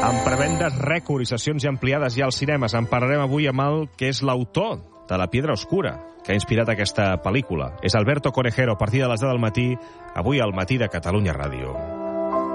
Amb prevendes rècord i sessions ja ampliades ja als cinemes, en parlarem avui amb el que és l'autor de La Piedra Oscura, que ha inspirat aquesta pel·lícula. És Alberto Corejero, a partir de les 10 del matí, avui al Matí de Catalunya Ràdio.